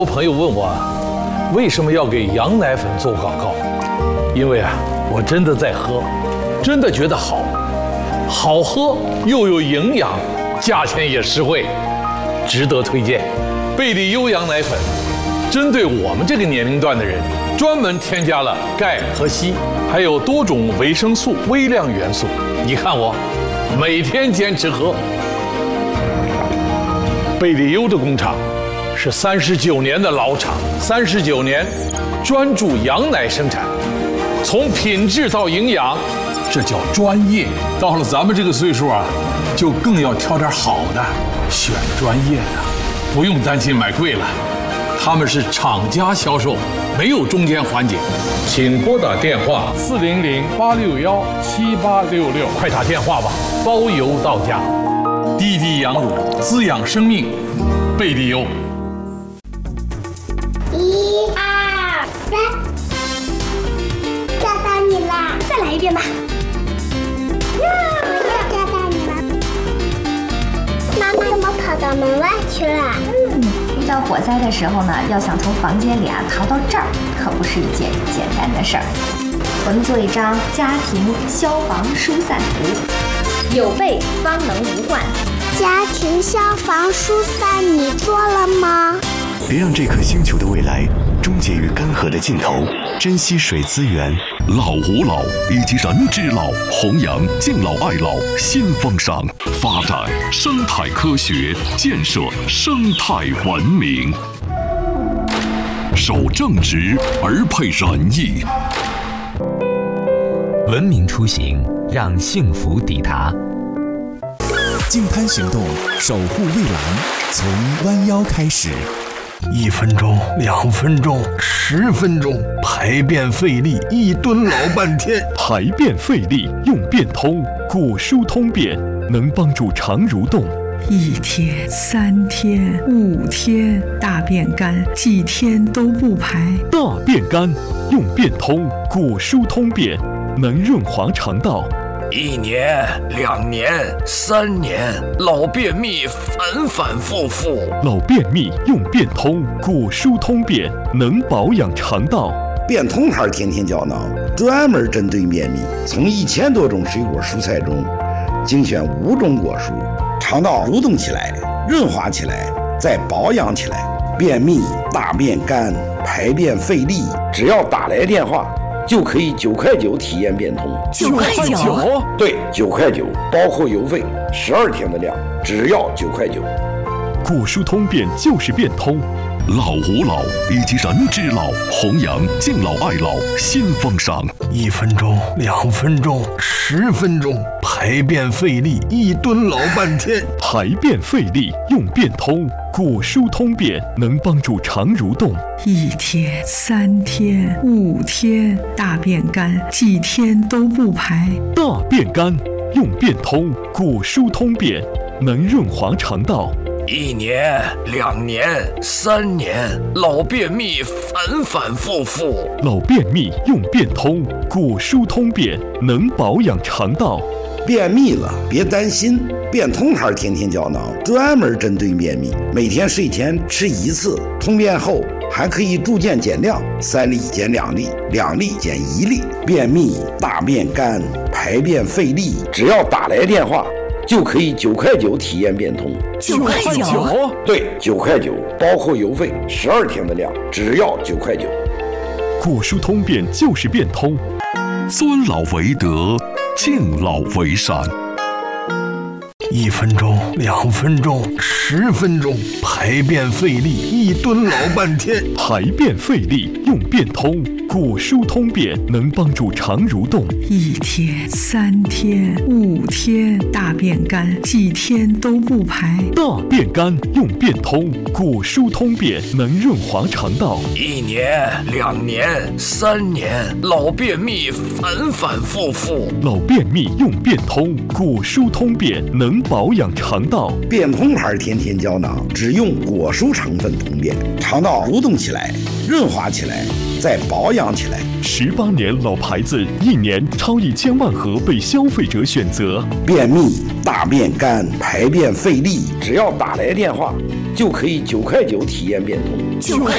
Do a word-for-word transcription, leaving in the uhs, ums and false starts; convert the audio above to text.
有朋友问我啊，为什么要给羊奶粉做广告？因为啊，我真的在喝，真的觉得好，好喝又有营养，价钱也实惠，值得推荐。贝利优羊奶粉，针对我们这个年龄段的人，专门添加了钙和硒，还有多种维生素、微量元素。你看我，每天坚持喝。贝利优的工厂是三十九年的老厂，三十九年专注羊奶生产，从品质到营养，这叫专业。到了咱们这个岁数啊，就更要挑点好的，选专业的，不用担心买贵了。他们是厂家销售，没有中间环节。请拨打电话四零零八六幺七八六六，快打电话吧，包邮到家。滴滴羊乳，滋养生命，贝利优。 一二三，抓到你啦！ 再来一遍吧。 呀，我又抓到你了。妈妈怎么跑到门外去了？ 嗯，遇到火灾的时候呢，要想从房间里啊逃到这儿，可不是一件简单的事儿。我们做一张家庭消防疏散图，有备方能无患。 家庭消防疏散你做了吗？ 别让这颗星球的未来终结于干涸的尽头，珍惜水资源。 老吾老以及人之老，弘扬敬老爱老新风尚，发展生态科学，建设生态文明，守正直而配仁义。 文明出行，让幸福抵达。 净滩行动，守护蔚蓝，从弯腰开始。 一分钟，两分钟，十分钟，排便费力，一蹲老半天。 排便费力用便通，果蔬通便能帮助肠蠕动。 一天、三天、五天，大便干，几天都不排。 大便干用便通，果蔬通便能润滑肠道。 一年、两年、三年，老便秘反反复复。 老便秘用便通，果蔬通便能保养肠道。 便通牌天天胶囊专门针对便秘，从一千多种水果蔬菜中精选五种果蔬，肠道蠕动起来，润滑起来，再保养起来。便秘、大便干、排便费力，只要打来电话就可以九块九体验变通。 九块九？ 对，九块九，包括邮费，十二天的量，只要九块九。 果蔬通便就是变通。 老吾老以及人之老，弘扬敬老爱老新风尚。 一分钟，两分钟，十分钟，排便费力，一蹲老半天。 排便费力用便通，果蔬通便能帮助肠蠕动。 一天、三天、五天，大便干，几天都不排。 大便干用便通，果蔬通便能润滑肠道。 一年、两年、三年，老便秘反反复复。 老便秘用便通，果蔬通便能保养肠道。 便秘了别担心，便通牌天天胶囊专门针对便秘，每天睡前吃一次，通便后还可以逐渐减量，三粒减两粒，两粒减一粒。便秘、大便干、排便费力，只要打来电话就可以九块九体验变通。 九块九？ 对，九块九，包括邮费，十二天的量，只要九块九。 果蔬通便就是变通。 尊老为德，敬老为善。 一分钟，两分钟，十分钟，排便费力，一蹲老半天。 排便费力用便通，果蔬通便能帮助肠蠕动。 一天、三天、五天，大便干，几天都不排。 大便干用便通，果蔬通便能润滑肠道。 一年、两年、三年，老便秘反反复复。 老便秘用便通，果蔬通便能保养肠道。 便通牌天天胶囊只用果蔬成分通便，肠道蠕动起来，润滑起来，再保养起来。 十八年老牌子，一年超一千万盒被消费者选择。 便秘、大便干、排便费力，只要打来电话就可以九块九体验变通。 九块